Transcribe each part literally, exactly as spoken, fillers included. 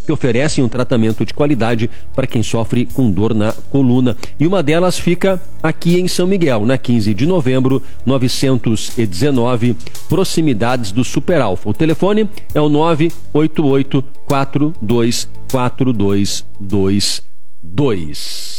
que oferecem um tratamento de qualidade para quem sofre com dor na coluna. E uma delas fica aqui em São Miguel, na quinze de novembro, novecentos e dezenove, proximidades do Super Alfa. O telefone é o nove oito oito, quatro dois quatro dois dois dois.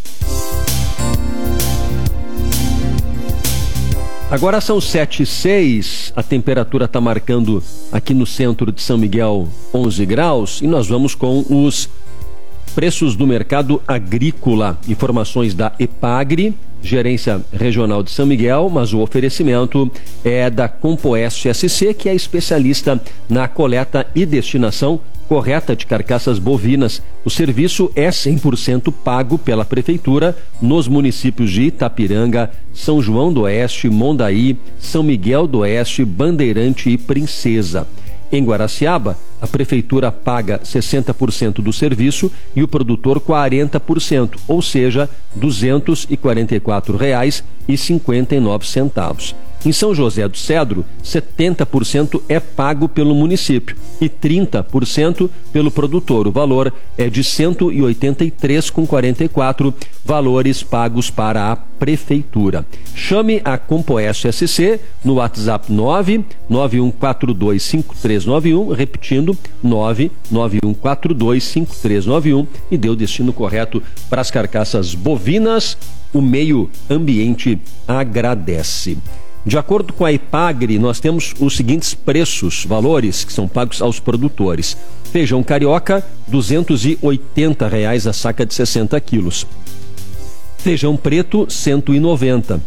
Agora são sete e seis, a temperatura está marcando aqui no centro de São Miguel onze graus e nós vamos com os preços do mercado agrícola. Informações da EPAGRE, Gerência Regional de São Miguel, mas o oferecimento é da Compoeste S C, que é especialista na coleta e destinação correta de carcaças bovinas. O serviço é cem por cento pago pela Prefeitura nos municípios de Itapiranga, São João do Oeste, Mondaí, São Miguel do Oeste, Bandeirante e Princesa. Em Guaraciaba, a Prefeitura paga sessenta por cento do serviço e o produtor quarenta por cento, ou seja, duzentos e quarenta e quatro reais e cinquenta e nove centavos. Em São José do Cedro, setenta por cento é pago pelo município e trinta por cento pelo produtor. O valor é de cento e oitenta e três reais e quarenta e quatro centavos, valores pagos para a Prefeitura. Chame a Compoeste S C no WhatsApp nove nove um quatro dois cinco três nove um, repetindo, nove nove um quatro dois cinco três nove um, e dê o destino correto para as carcaças bovinas. O meio ambiente agradece. De acordo com a EPAGRE, nós temos os seguintes preços, valores que são pagos aos produtores. Feijão carioca, duzentos e oitenta reais a saca de sessenta quilos. Feijão preto, cento e noventa.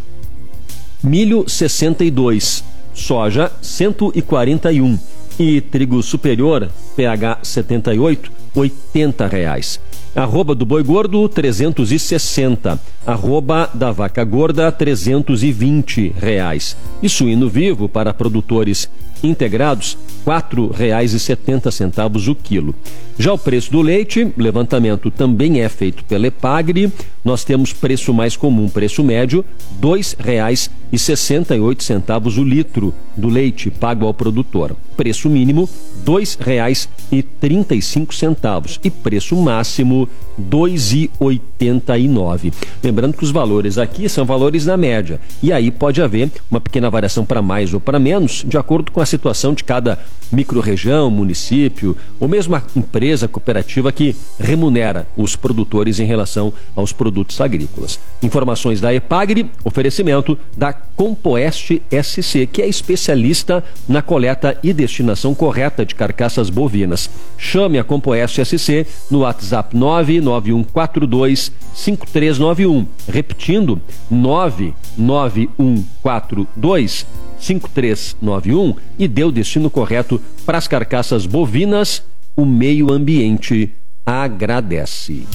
Milho, sessenta e dois. Soja, cento e quarenta e um. E trigo superior, P H setenta e oito, oitenta reais. Arroba do boi gordo, trezentos e sessenta. Arroba da vaca gorda, trezentos e vinte reais. E suíno vivo para produtores integrados, quatro reais e setenta centavos o quilo. Já o preço do leite, levantamento também é feito pela EPAGRE. Nós temos preço mais comum, preço médio, dois reais e sessenta e oito centavos o litro do leite pago ao produtor. Preço mínimo, dois reais e trinta e cinco centavos. E preço máximo, dois reais e oitenta e nove centavos. Lembrando que os valores aqui são valores na média. E aí pode haver uma pequena variação para mais ou para menos, de acordo com a situação de cada micro-região, município, ou mesmo a empresa cooperativa que remunera os produtores em relação aos produtos agrícolas. Informações da EPAGRE, oferecimento da Compoeste S C, que é especialista na coleta e destinação correta de carcaças bovinas. Chame a Compoeste S C no WhatsApp nove nove um quatro dois cinco três nove um. Repetindo, nove nove um quatro dois cinco três nove um, e dê o destino correto para as carcaças bovinas. O meio ambiente agradece.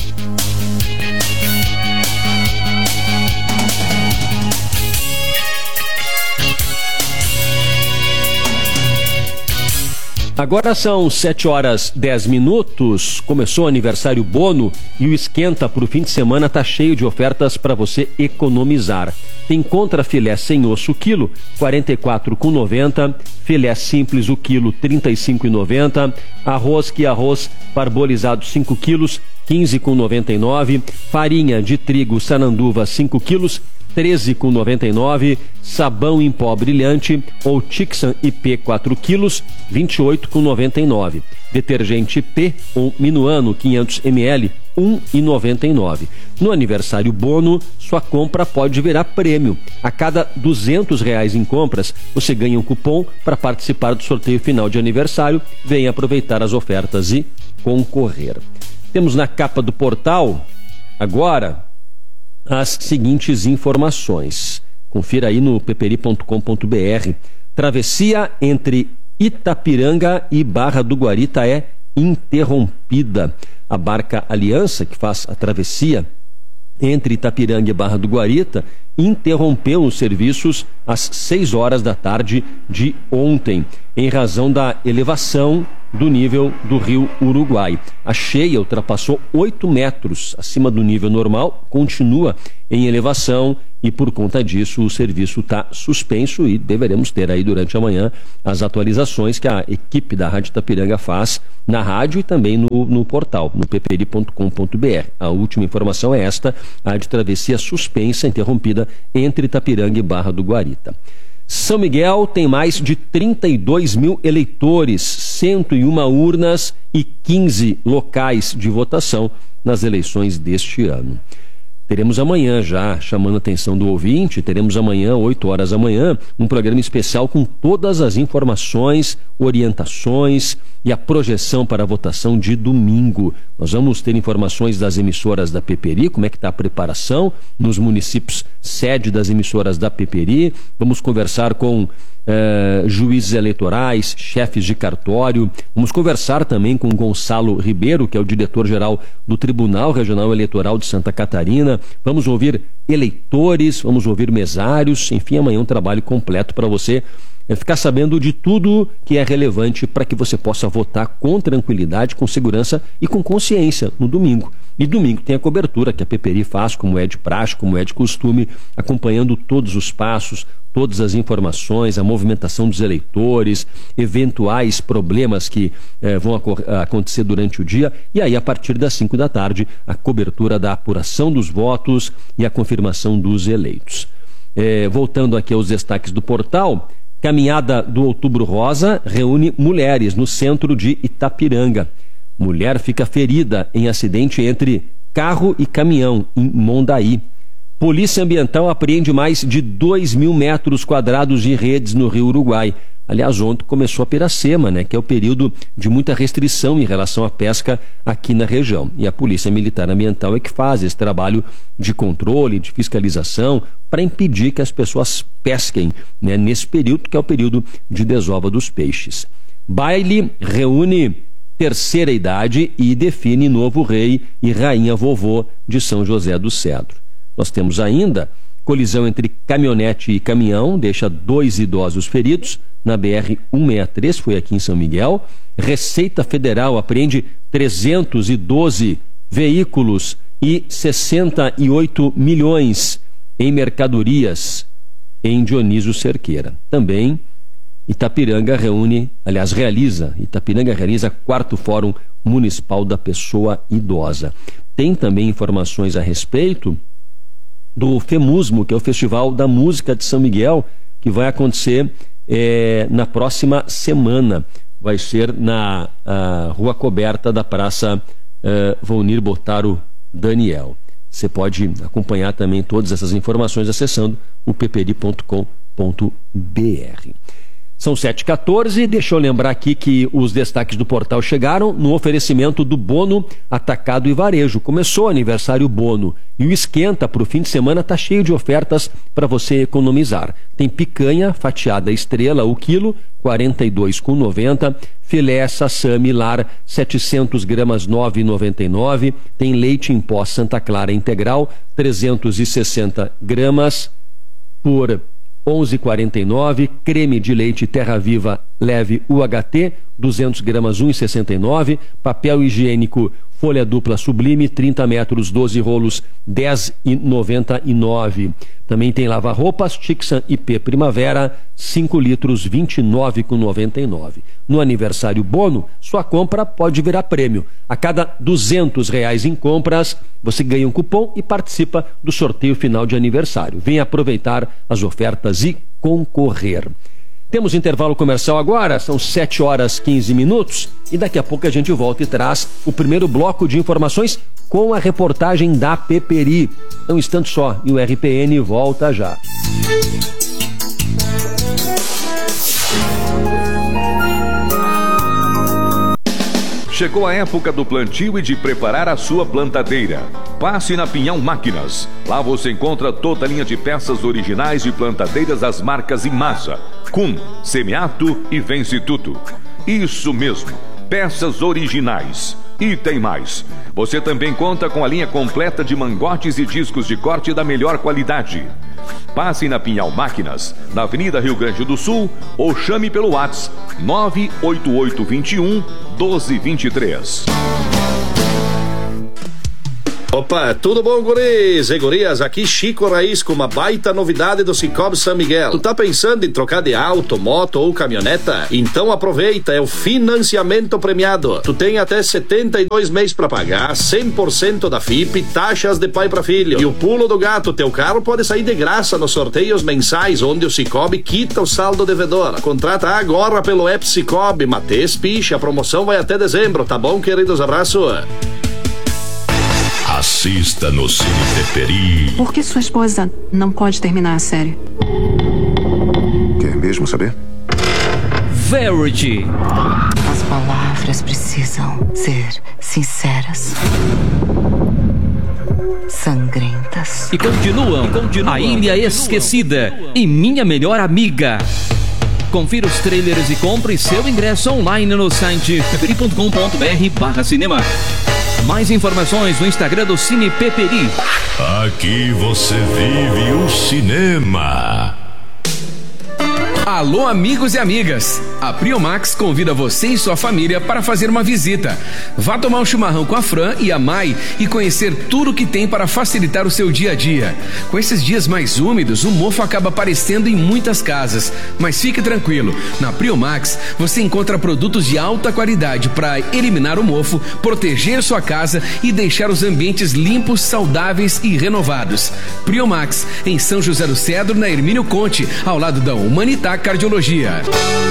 Agora são sete horas e dez minutos, começou o aniversário Bono e o esquenta para o fim de semana está cheio de ofertas para você economizar. Tem contra filé sem osso o quilo, quarenta e quatro reais e noventa centavos, filé simples o quilo, trinta e cinco reais e noventa centavos, arroz que arroz parbolizado cinco quilos, quinze reais e noventa e nove centavos, farinha de trigo Sananduva cinco quilos, treze reais e noventa e nove centavos, sabão em pó brilhante ou Tixan I P quatro quilos, vinte e oito reais e noventa e nove centavos. Detergente P ou Minuano quinhentos mililitros, um real e noventa e nove centavos. No aniversário Bono, sua compra pode virar prêmio. A cada duzentos reais em compras, você ganha um cupom para participar do sorteio final de aniversário. Venha aproveitar as ofertas e concorrer. Temos na capa do portal, agora, as seguintes informações. Confira aí no peperi ponto com ponto br. Travessia entre Itapiranga e Barra do Guarita é interrompida. A barca Aliança, que faz a travessia entre Itapiranga e Barra do Guarita, interrompeu os serviços às seis horas da tarde de ontem, em razão da elevação do nível do rio Uruguai. A cheia ultrapassou oito metros acima do nível normal, continua em elevação e por conta disso o serviço está suspenso e deveremos ter aí durante a manhã as atualizações que a equipe da Rádio Itapiranga faz na rádio e também no, no portal, no peperi ponto com ponto br. A última informação é esta, a de travessia suspensa, interrompida entre Itapiranga e Barra do Guarita. São Miguel tem mais de trinta e dois mil eleitores, cento e uma urnas e quinze locais de votação nas eleições deste ano. Teremos amanhã já, chamando a atenção do ouvinte, teremos amanhã, oito horas da manhã, um programa especial com todas as informações, orientações e a projeção para a votação de domingo. Nós vamos ter informações das emissoras da Peperi, como é que está a preparação nos municípios sede das emissoras da Peperi. Vamos conversar com Uh, juízes eleitorais, chefes de cartório. Vamos conversar também com Gonçalo Ribeiro, que é o diretor-geral do Tribunal Regional Eleitoral de Santa Catarina. Vamos ouvir eleitores, vamos ouvir mesários. Enfim, amanhã um trabalho completo para você é ficar sabendo de tudo que é relevante para que você possa votar com tranquilidade, com segurança e com consciência no domingo. E domingo tem a cobertura que a Peperi faz, como é de praxe, como é de costume, acompanhando todos os passos, todas as informações, a movimentação dos eleitores, eventuais problemas que eh, vão acontecer durante o dia. E aí, a partir das cinco da tarde, a cobertura da apuração dos votos e a confirmação dos eleitos. Eh, voltando aqui aos destaques do portal, caminhada do Outubro Rosa reúne mulheres no centro de Itapiranga. Mulher fica ferida em acidente entre carro e caminhão em Mondaí. Polícia Ambiental apreende mais de dois mil metros quadrados de redes no Rio Uruguai. Aliás, ontem começou a Piracema, né, que é o período de muita restrição em relação à pesca aqui na região. E a Polícia Militar Ambiental é que faz esse trabalho de controle, de fiscalização, para impedir que as pessoas pesquem, né, nesse período, que é o período de desova dos peixes. Baile reúne terceira idade e define novo rei e rainha vovô de São José do Cedro. Nós temos ainda colisão entre caminhonete e caminhão, deixa dois idosos feridos na B R cento e sessenta e três, foi aqui em São Miguel. Receita Federal apreende trezentos e doze veículos e sessenta e oito milhões em mercadorias em Dionísio Cerqueira. Também Itapiranga reúne, aliás, realiza, Itapiranga realiza quarto Fórum Municipal da Pessoa Idosa. Tem também informações a respeito do FEMUSMO, que é o Festival da Música de São Miguel, que vai acontecer é, na próxima semana. Vai ser na Rua Coberta da Praça é, Volnir Botaro Daniel. Você pode acompanhar também todas essas informações acessando o peperi ponto com ponto br. São sete e quatorze, deixa eu lembrar aqui que os destaques do portal chegaram no oferecimento do Bono Atacado e Varejo. Começou o aniversário Bono e o esquenta para o fim de semana está cheio de ofertas para você economizar. Tem picanha fatiada estrela, o quilo, quarenta e dois reais e noventa centavos. Filé Sassami Lar, setecentos gramas, nove reais e noventa e nove centavos. Tem leite em pó Santa Clara Integral, trezentos e sessenta gramas por onze reais e quarenta e nove centavos. Creme de leite Terra Viva leve U H T, duzentos gramas, um real e sessenta e nove centavos. Papel higiênico folha dupla sublime, trinta metros, doze rolos, dez reais e noventa e nove centavos. Também tem lava-roupas Tixan I P Primavera, cinco litros, vinte e nove reais e noventa e nove centavos. No aniversário Bono, sua compra pode virar prêmio. A cada duzentos reais em compras, você ganha um cupom e participa do sorteio final de aniversário. Venha aproveitar as ofertas e concorrer. Temos intervalo comercial agora, são sete horas e quinze minutos e daqui a pouco a gente volta e traz o primeiro bloco de informações com a reportagem da Peperi. É um instante só e o R P N volta já. Chegou a época do plantio e de preparar a sua plantadeira. Passe na Pinhão Máquinas. Lá você encontra toda a linha de peças originais de plantadeiras das marcas Imasa, Kuhn, Semiato e Vence Tudo. Isso mesmo. peças originais. E tem mais. Você também conta com a linha completa de mangotes e discos de corte da melhor qualidade. Passe na Pinhal Máquinas, na Avenida Rio Grande do Sul, ou chame pelo WhatsApp nove oito oito dois um, um dois dois três. Opa, tudo bom, guris e gurias? Aqui Chico Raiz com uma baita novidade do Cicobi São Miguel. Tu tá pensando em trocar de auto, moto ou caminhoneta? Então aproveita, é o financiamento premiado. Tu tem até setenta e dois meses pra pagar, cem por cento da F I P, taxas de pai pra filho. E o pulo do gato, teu carro pode sair de graça nos sorteios mensais, onde o Cicobi quita o saldo devedor. Contrata agora pelo app Cicobi, Matês Piche, a promoção vai até dezembro, tá bom, queridos? Abraço. Assista no Cine Peperi. Por que sua esposa não pode terminar a série? Quer mesmo saber? Verity. As palavras precisam ser sinceras, sangrentas. E continuam, e continuam A Ilha continuam. Esquecida e Minha Melhor Amiga. Confira os trailers e compre seu ingresso online no site peperi ponto com ponto br barra cinema. Mais informações no Instagram do Cine Peperi. Aqui você vive o cinema. Alô, amigos e amigas! A Priomax convida você e sua família para fazer uma visita. Vá tomar um chimarrão com a Fran e a Mai e conhecer tudo o que tem para facilitar o seu dia a dia. Com esses dias mais úmidos, o mofo acaba aparecendo em muitas casas. Mas fique tranquilo, na Priomax você encontra produtos de alta qualidade para eliminar o mofo, proteger sua casa e deixar os ambientes limpos, saudáveis e renovados. Priomax, em São José do Cedro, na Hermínio Conte, ao lado da Humanitac Cardiologia.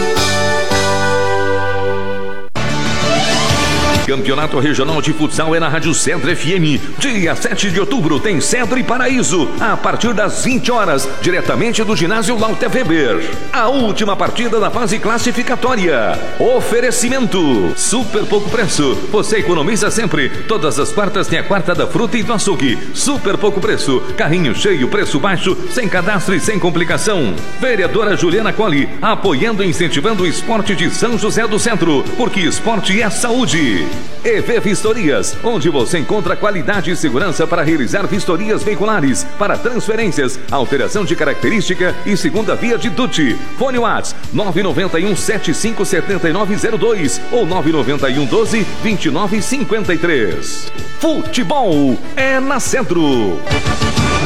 Campeonato Regional de Futsal é na Rádio Cedro F M. Dia sete de outubro tem Cedro e Paraíso, a partir das vinte horas, diretamente do ginásio Lauter Weber. A última partida da fase classificatória. Oferecimento: super pouco preço. Você economiza sempre. Todas as quartas tem a quarta da fruta e do açougue. Super pouco preço. Carrinho cheio, preço baixo, sem cadastro e sem complicação. Vereadora Juliana Colli, apoiando e incentivando o esporte de São José do Centro, porque esporte é saúde. E V Vistorias, onde você encontra qualidade e segurança para realizar vistorias veiculares, para transferências, alteração de característica e segunda via de D U T. Fone WhatsApp nove nove um sete cinco sete nove zero dois ou nove nove um doze vinte e nove cinquenta e três. Futebol é na Centro.